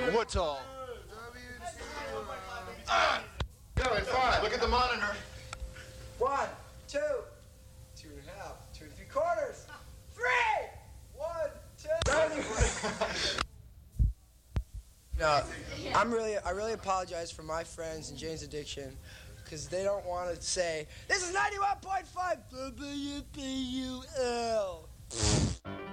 What's all? Go in 5. Look at the monitor. 1, 2, 2 1/2, 2 3/4, 3, 1, 2. No, I really apologize for my friends and Jane's Addiction, because they don't want to say, this is 91.5 WBUL.